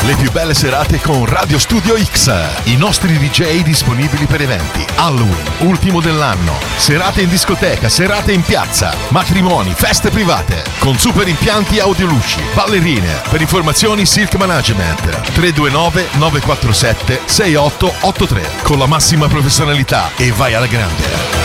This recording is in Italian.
Le più belle serate con Radio Studio X. I nostri DJ disponibili per eventi. Halloween, ultimo dell'anno. Serate in discoteca, serate in piazza. Matrimoni, feste private. Con super impianti audioluci. Ballerine. Per informazioni Silk Management. 329 947 6883. Con la massima professionalità e vai alla grande.